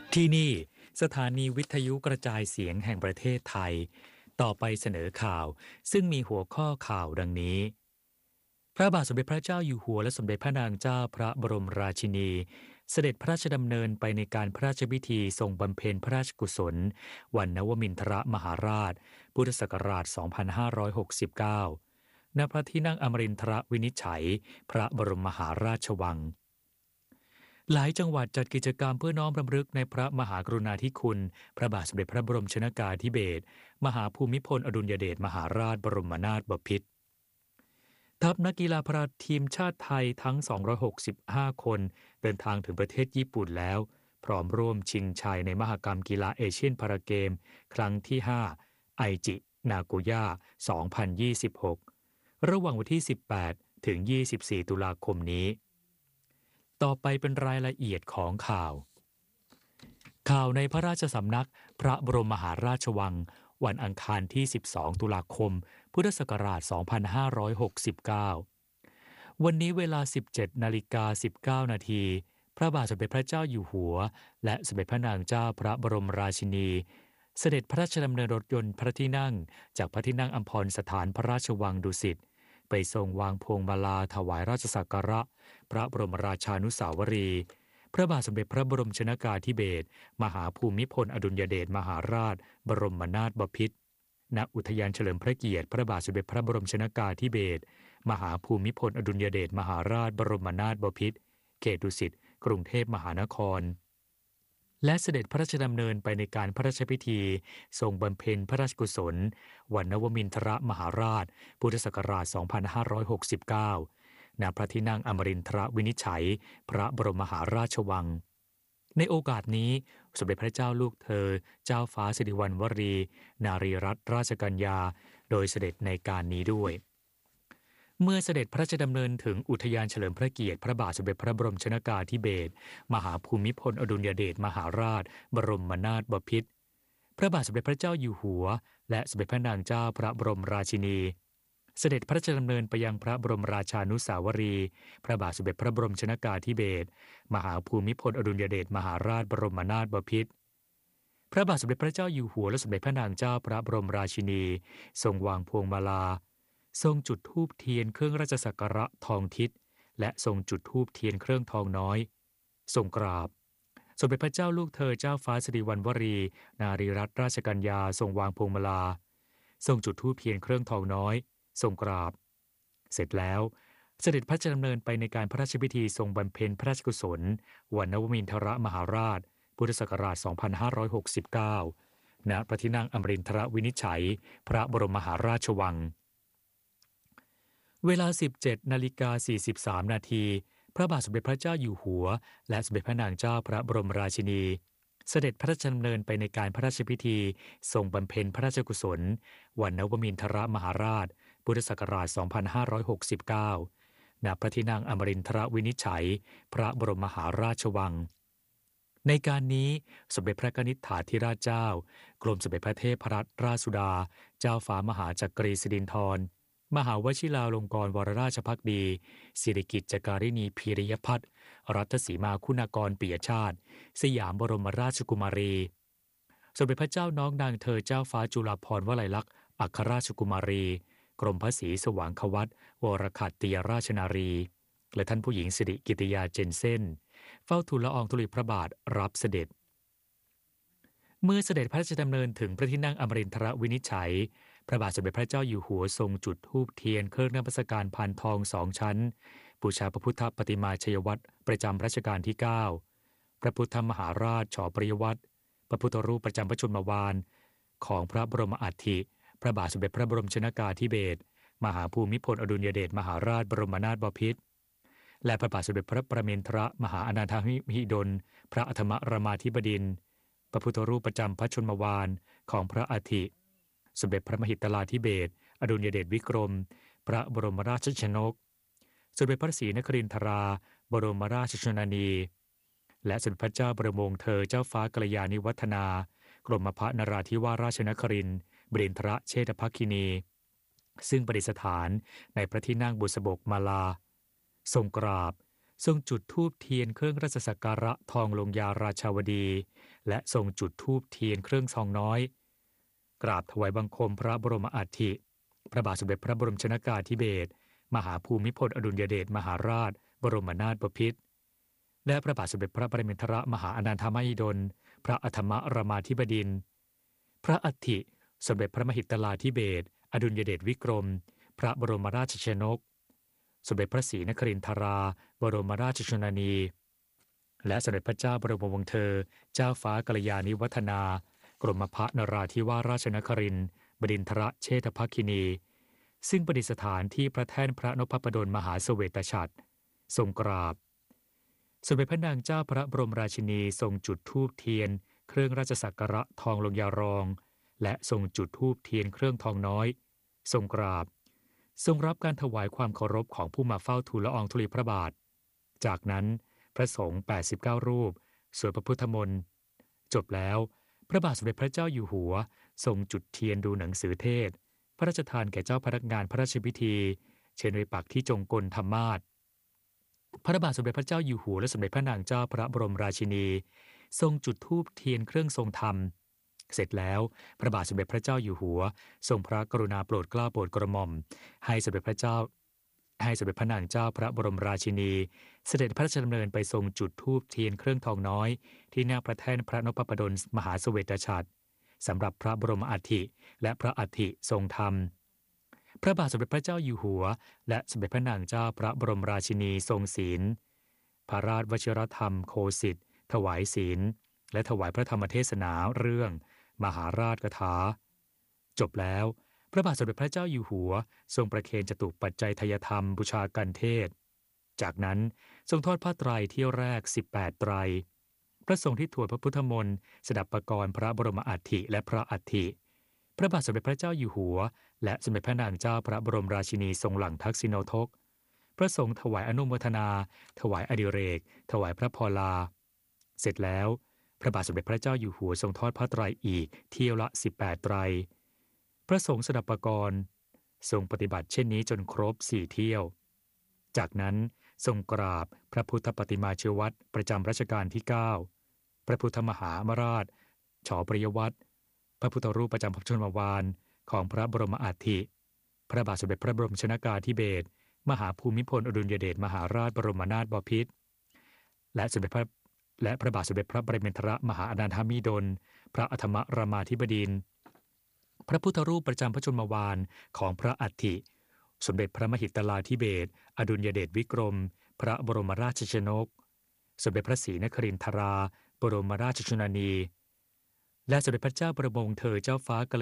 ที่นี่สถานีวิทยุกระจายเสียงแห่งประเทศไทยต่อไปเสนอข่าวซึ่งมีหัวข้อข่าวดังนี้พระบาทสมเด็จพระเจ้าอยู่หัวและสมเด็จพระนางเจ้าพระบรมราชินีเสด็จพระราชดำเนินไปในการพระราชพิธีทรงบำเพ็ญพระราชกุศลวันนวมินทรมหาราชพุทธศักราช 2569 ณ พระที่นั่งอมรินทรวินิจฉัยพระบรมมหาราชวังหลายจังหวัดจัดกิจกรรมเพื่อน้อมรำลึกในพระมหากรุณาธิคุณพระบาทสมเด็จพระบรมชนกาธิเบศรมหาภูมิพลอดุลยเดชมหาราชบรมนาถบพิตรทัพนักกีฬาพาราทีมชาติไทยทั้ง 265 คนเดินทางถึงประเทศญี่ปุ่นแล้วพร้อมร่วมชิงชัยในมหกรรมกีฬาเอเชียนพาราเกมครั้งที่ 5 ไอจิ นาโกย่า 2026 ระหว่างวันที่ 18 ถึง 24 ตุลาคมนี้ต่อไปเป็นรายละเอียดของข่าวในพระราชสำนักพระบรมมหาราชวังวันอังคารที่ 12 ตุลาคม พุทธศักราช 2569 วันนี้เวลา 17:19 นาทีพระบาทสมเด็จพระเจ้าอยู่หัวและสมเด็จพระนางเจ้าพระบรมราชินีเสด็จพระราชดำเนินรถยนต์พระที่นั่งจากพระที่นั่งอัมพรสถานพระราชวังดุสิตไปทรงวางพวงมาลาถวายราชสักการะพระบรมราชานุสาวรีย์พระบาทสมเด็จพระบรมชนกาธิเบศรมหาภูมิพลอดุลยเดชมหาราชบรมนาถบพิตรณอุทยานเฉลิมพระเกียรติพระบาทสมเด็จพระบรมชนกาธิเบศรมหาภูมิพลอดุลยเดชมหาราชบรมนาถบพิตรเขตดุสิตกรุงเทพมหานครและเสด็จพระราชดำเนินไปในการพระราชพิธีทรงบำเพ็ญพระราชกุศลวันนวมินทรมหาราชพุทธศักราช 2569 ณ พระที่นั่งอมรินทรวินิจฉัยพระบรมมหาราชวังในโอกาสนี้สมเด็จพระเจ้าลูกเธอเจ้าฟ้าสิริวัณวรีนารีรัตนราชกัญญาโดยเสด็จในการนี้ด้วยเมื่อเสด็จพระราชดำเนินถึงอุทยานเฉลิมพระเกียรติพระบาทสมเด็จพระบรมชนกาธิเบศรมหาภูมิพลอดุลยเดชมหาราชบรมนาถบพิตรพระบาทสมเด็จพระเจ้าอยู่หัวและสมเด็จพระนางเจ้าพระบรมราชินีเสด็จพระราชดำเนินไปยังพระบรมราชานุสาวรีย์พระบาทสมเด็จพระบรมชนกาธิเบศรมหาภูมิพลอดุลยเดชมหาราชบรมนาถบพิตรพระบาทสมเด็จพระเจ้าอยู่หัวและสมเด็จพระนางเจ้าพระบรมราชินีทรงวางพวงมาลาทรงจุดธูปเทียนเครื่องราชสักการะทองทิศและทรงจุดธูปเทียนเครื่องทองน้อยทรงกราบสมเด็จพระเจ้าลูกเธอเจ้าฟ้าสิริวัณวรีนารีรัตนราชกัญญาทรงวางพวงมาลาทรงจุดธูปเทียนเครื่องทองน้อยทรงกราบเสร็จแล้วเสด็จพระราชดำเนินไปในการพระราชพิธีทรงบำเพ็ญพระราชกุศลวันนวมินทรมหาราชพุทธศักราช 2569 ณ พระที่นั่งอมรินทรวินิจฉัยพระบรมมหาราชวังเวลา 17:43 นาทีพระบาทสมเด็จพระเจ้าอยู่หัวและสมเด็จพระนางเจ้าพระบรมราชินีเสด็จพระราชดำเนินไปในการพระราชพิธีทรงบำเพ็ญพระราชกุศลวันนวมินทรมหาราชพุทธศักราช 2569 ณ พระที่นั่งอมรินทรวินิจฉัยพระบรมมหาราชวังในการนี้สมเด็จพระกนิษฐาธิราชเจ้ากรมสมเด็จพระเทพรัตนราชสุดาเจ้าฟ้ามหาจักรีสิรินธรมหาวชิราลงกรณวรราชภักดีสิริกิติ์จการินีพีริยพัฒน์รัตสีมาคุณากรปิยชาติสยามบรมราชกุมารีสมเด็จพระเจ้าน้องนางเธอเจ้าฟ้าจุฬาภรณ์วลัยลักษณ์อัครราชกุมารีกรมพระศรีสว่างควัตวรขัตติยราชนารีและท่านผู้หญิงสิริกิติยาเจนเซ่นเฝ้าทูลละอองธุลีพระบาทรับเสด็จเมื่อเสด็จพระราชดำเนินถึงพระที่นั่งอมรินทรวินิจฉัยพระบาทสมเด็จพระเจ้าอยู่หัวทรงจุดธูปเทียนเครื่องนมัสการพานทอง2 ชั้นบูชาพระพุทธปฏิมาชัยวัตรประจำรัชกาลที่ 9 พระพุทธมหาราชฉปริยวัตรพระพุทธรูปประจำพระชนมวาลของพระบรมอัฐิพระบาทสมเด็จพระบรมชนกาธิเบศรมหาภูมิพลอดุลยเดชมหาราชบรมนาถบพิตรและพระบาทสมเด็จพระประเมนทรมหาอนาถมหิดลพระอัฐมรามาธิบดินทร์พระพุทธรูปประจำพระชนมวาลของพระอัฐิสมเด็จพระมหิตลาธิเบศรอดุลยเดชวิกรมพระบรมราชชนกสมเด็จพระศรีนครินทราบรมราชชนนีและสมเด็จพระเจ้าบรมวงศ์เธอเจ้าฟ้ากัลยาณิวัฒนากรมพระนราธิวาสราชนครินทร์บดินทรเชษฐภัคินีซึ่งประดิษฐานในพระที่นั่งบุษบกมาลาทรงกราบทรงจุดธูปเทียนเครื่องราชสักการะทองลงยาราชาวดีและทรงจุดธูปเทียนเครื่องทองน้อยกราบถวายบังคมพระบรมอัฐิพระบาทสมเด็จพระบรมชนกาธิเบศรมหาภูมิพลอดุลยเดชมหาราชบรมนาถบพิตรและพระบาทสมเด็จพระปรมินทรมหาอนันทมหิดลพระอัฐมรามาธิบดินทร์พระอัฐิสมเด็จพระมหิตลาธิเบศรอดุลยเดชวิกรมพระบรมราชชนกสมเด็จพระศรีนครินทราบรมราชชนนีและสมเด็จพระเจ้าบรมวงศ์เธอเจ้าฟ้ากัลยาณิวัฒนากรมพระนราธิวาสราชนครินทร์บดินทรเชษฐภคินีซึ่งประดิษฐานที่พระแท่นพระนพดลมหาเสวตฉัตรทรงกราบสมเด็จพระนางเจ้าพระบรมราชินีทรงจุดธูปเทียนเครื่องราชสักการะทองลงยารองและทรงจุดธูปเทียนเครื่องทองน้อยทรงกราบทรงรับการถวายความเคารพของผู้มาเฝ้าทูลละอองธุลีพระบาทจากนั้นพระสงฆ์89รูปสวดพระพุทธมนต์จบแล้วพระบาทสมเด็จพระเจ้าอยู่หัวทรงจุดเทียนดูหนังสือเทศพระราชทานแก่เจ้าพนักงานพระราชพิธีเชิญไปปักที่จงกลธรรมาสน์พระบาทสมเด็จพระเจ้าอยู่หัวและสมเด็จพระนางเจ้าพระบรมราชินีทรงจุดธูปเทียนเครื่องทรงธรรมเสร็จแล้วพระบาทสมเด็จพระเจ้าอยู่หัวทรงพระกรุณาโปรดเกล้าโปรดกระหม่อมให้สมเด็จพระนางเจ้าพระบรมราชินีเสด็จพระราชดำเนินไปทรงจุดธูปเทียนเครื่องทองน้อยที่หน้าพระแท่นพระนพดลมหาเสวตฉัตรสำหรับพระบรมอัฐิและพระอัฐิทรงธรรมพระบาทสมเด็จพระเจ้าอยู่หัวและสมเด็จพระนางเจ้าพระบรมราชินีทรงศีลพระราชวชิรธรรมโคสิทธิ์ถวายศีลและถวายพระธรรมเทศนาเรื่องมหาราชกถาจบแล้วพระบาทสมเด็จพระเจ้าอยู่หัวทรงประเคนจตุปัจจัยทายธรรมบูชากันเทศจากนั้นทรงทอดผ้าไตรเที่ยวแรก18ไตรพระสงฆ์ที่ถวายพระพุทธมนต์สดับประกรณ์พระบรมอัฐิและพระอัฐิพระบาทสมเด็จพระเจ้าอยู่หัวและสมเด็จพระนางเจ้าพระบรมราชินีทรงหลังทักษิโนทกพระสงฆ์ถวายอนุโมทนาถวายอดิเรกถวายพระพรลาเสร็จแล้วพระบาทสมเด็จพระเจ้าอยู่หัวทรงทอดผ้าไตรอีกเที่ยวละ18ไตรพระสงฆ์สดับประกรณ์ทรงปฏิบัติเช่นนี้จนครบ4เที่ยวจากนั้นทรงกราบพระพุทธปฏิมาเชวัตรประจำรัชกาลที่9พระพุทธมหามราชฉปริยวัตรพระพุทธรูปประจำพระชนมวาลของพระบรมอัฐิพระบาทสมเด็จพระบรมชนกาธิเบศรมหาภูมิพลอดุลยเดชมหาราชบรมนาถบพิตรและพระบาทสมเด็จพระปรมินทรมหาอนันทมหิดลพระอัฐมรามาธิบดินทร์พระพุทธรูปประจำพระชนมวาลของพระอัฐิสมเด็จพระมหิตลาธิเบศรอดุลยเดชวิกรมพระบรมราชชนกสมเด็จพระศรีนครินทราบรมราชชนนีและสมเด็จพระเจ้าบรมวงศ์เธอเจ้าฟ้ากัล